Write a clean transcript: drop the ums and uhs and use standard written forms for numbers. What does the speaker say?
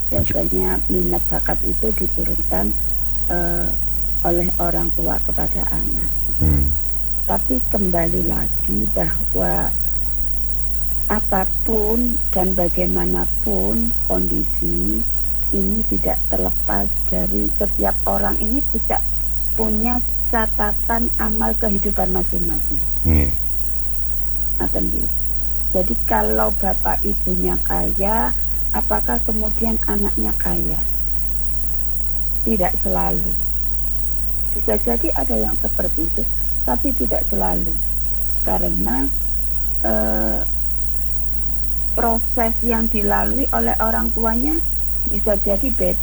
Biasanya minat bakat itu diturunkan oleh orang tua kepada anak. Tapi kembali lagi bahwa apapun dan bagaimanapun kondisi ini tidak terlepas dari setiap orang ini punya catatan amal kehidupan masing-masing. Jadi kalau bapak ibunya kaya, apakah kemudian anaknya kaya? Tidak selalu. Bisa jadi ada yang seperti itu, tapi tidak selalu. Karena proses yang dilalui oleh orang tuanya bisa jadi beda.